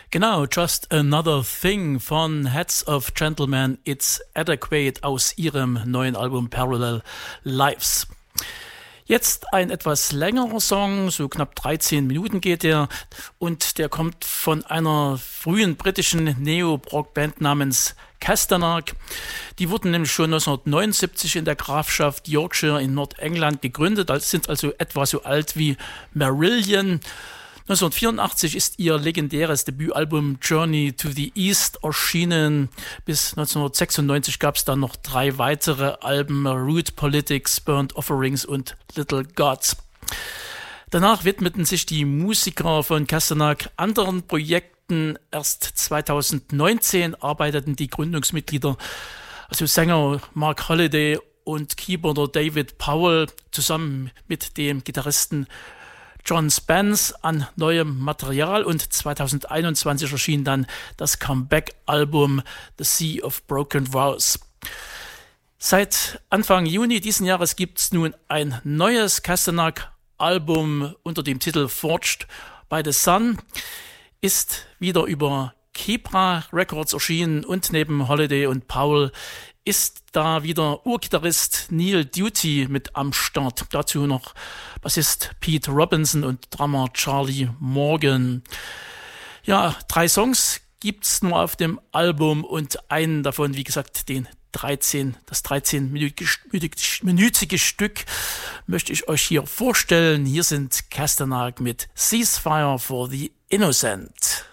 Genau, Just Another Thing von Heads of Gentlemen, It's Adequate aus ihrem neuen Album Parallel Lives. Jetzt ein etwas längerer Song, so knapp 13 Minuten geht der, und der kommt von einer frühen britischen Neo-Rock-Band namens Castanak. Die wurden nämlich schon 1979 in der Grafschaft Yorkshire in Nordengland gegründet, sind also etwa so alt wie Marillion. 1984 ist ihr legendäres Debütalbum Journey to the East erschienen. Bis 1996 gab es dann noch 3 weitere Alben, Root Politics, Burnt Offerings und Little Gods. Danach widmeten sich die Musiker von Castanak anderen Projekten. Erst 2019 arbeiteten die Gründungsmitglieder, also Sänger Mark Holliday und Keyboarder David Powell, zusammen mit dem Gitarristen John Spence an neuem Material, und 2021 erschien dann das Comeback-Album The Sea of Broken Vows. Seit Anfang Juni diesen Jahres gibt es nun ein neues Castanak-Album unter dem Titel Forged by the Sun, ist wieder über Kebra Records erschienen, und neben Holiday und Powell ist da wieder Urgitarrist Neil Duty mit am Start. Dazu noch Bassist Pete Robinson und Drummer Charlie Morgan. Ja, 3 Songs gibt's nur auf dem Album, und einen davon, wie gesagt, das 13-minütige Stück möchte ich euch hier vorstellen. Hier sind Castanak mit Ceasefire for the Innocent.